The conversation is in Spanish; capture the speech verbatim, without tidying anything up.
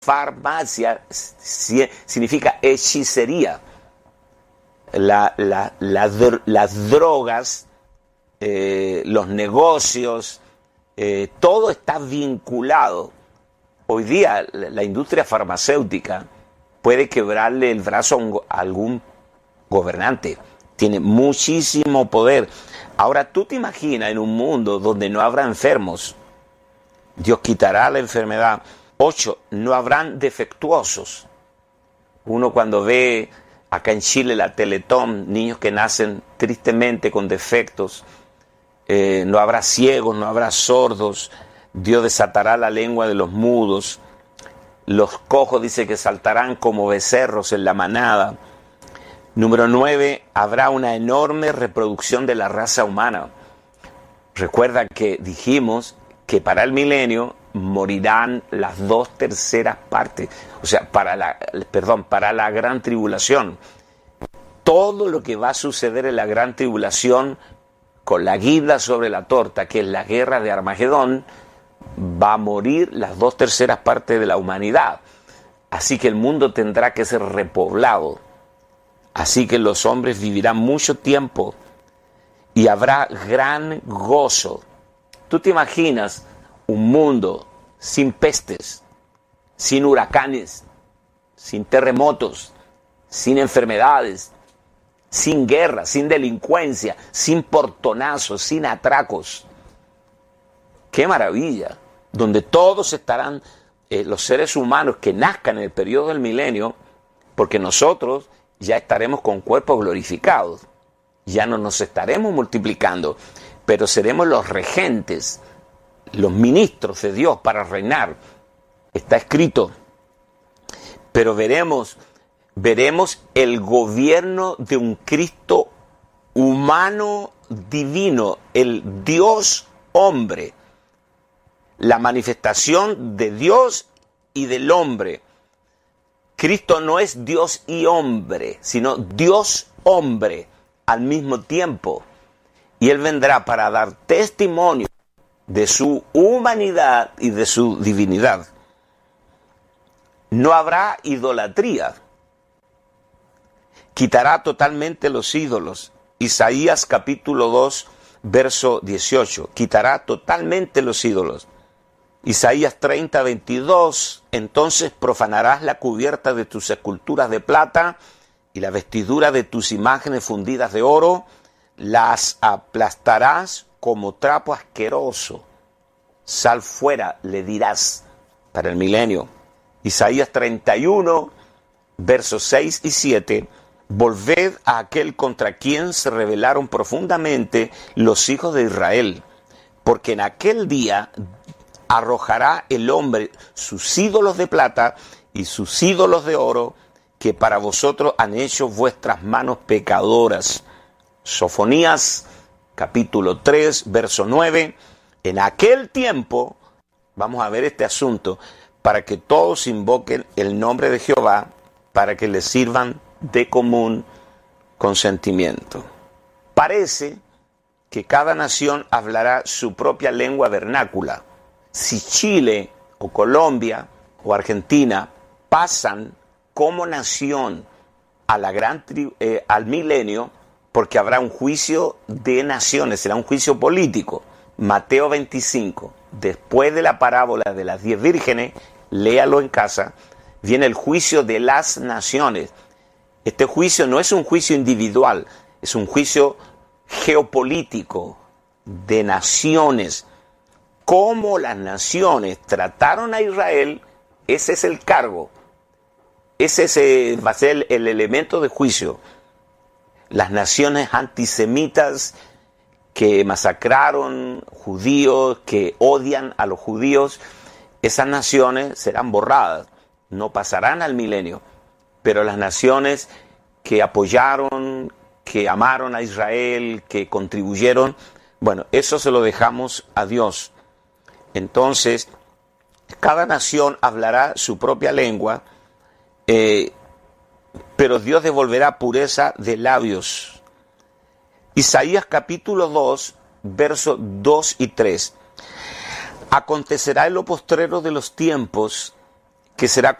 farmacia significa hechicería. La, la, la, las drogas, eh, los negocios, eh, todo está vinculado. Hoy día la, la industria farmacéutica puede quebrarle el brazo a, un, a algún gobernante. Tiene muchísimo poder. Ahora tú te imaginas en un mundo donde no habrá enfermos. Dios quitará la enfermedad. Ocho, no habrán defectuosos. Uno cuando ve acá en Chile la Teletón, niños que nacen tristemente con defectos, eh, no habrá ciegos, no habrá sordos, Dios desatará la lengua de los mudos, los cojos dice que saltarán como becerros en la manada. Número nueve, habrá una enorme reproducción de la raza humana. Recuerda que dijimos que para el milenio morirán las dos terceras partes, o sea, para la, perdón, para la gran tribulación. Todo lo que va a suceder en la gran tribulación, con la guinda sobre la torta, que es la guerra de Armagedón, va a morir las dos terceras partes de la humanidad. Así que el mundo tendrá que ser repoblado. Así que los hombres vivirán mucho tiempo y habrá gran gozo. ¿Tú te imaginas un mundo sin pestes, sin huracanes, sin terremotos, sin enfermedades, sin guerra, sin delincuencia, sin portonazos, sin atracos? ¡Qué maravilla! Donde todos estarán, eh, los seres humanos que nazcan en el periodo del milenio, porque nosotros ya estaremos con cuerpos glorificados, ya no nos estaremos multiplicando, pero seremos los regentes, los ministros de Dios para reinar. Está escrito. Pero veremos, veremos el gobierno de un Cristo humano divino, el Dios hombre, la manifestación de Dios y del hombre. Cristo no es Dios y hombre, sino Dios hombre al mismo tiempo. Y Él vendrá para dar testimonio de su humanidad y de su divinidad. No habrá idolatría. Quitará totalmente los ídolos. Isaías capítulo dos, verso dieciocho. Quitará totalmente los ídolos. Isaías treinta, veintidós. Entonces profanarás la cubierta de tus esculturas de plata y la vestidura de tus imágenes fundidas de oro. Las aplastarás como trapo asqueroso. Sal fuera, le dirás, para el milenio. Isaías treinta y uno, versos seis y siete. Volved a aquel contra quien se rebelaron profundamente los hijos de Israel, porque en aquel día arrojará el hombre sus ídolos de plata y sus ídolos de oro, que para vosotros han hecho vuestras manos pecadoras. Sofonías capítulo tres, verso nueve. En aquel tiempo, vamos a ver este asunto, para que todos invoquen el nombre de Jehová, para que les sirvan de común consentimiento. Parece que cada nación hablará su propia lengua vernácula. Si Chile o Colombia o Argentina pasan como nación a la gran tri- eh, al milenio, porque habrá un juicio de naciones, será un juicio político. Mateo veinticinco, después de la parábola de las diez vírgenes, léalo en casa, viene el juicio de las naciones. Este juicio no es un juicio individual, es un juicio geopolítico de naciones. Cómo las naciones trataron a Israel, ese es el cargo, ese, es, eh, va a ser el, el elemento de juicio. Las naciones antisemitas que masacraron judíos, que odian a los judíos, esas naciones serán borradas, no pasarán al milenio. Pero las naciones que apoyaron, que amaron a Israel, que contribuyeron, bueno, eso se lo dejamos a Dios. Entonces, cada nación hablará su propia lengua, eh, pero Dios devolverá pureza de labios. Isaías capítulo dos, versos dos y tres. Acontecerá en lo postrero de los tiempos que será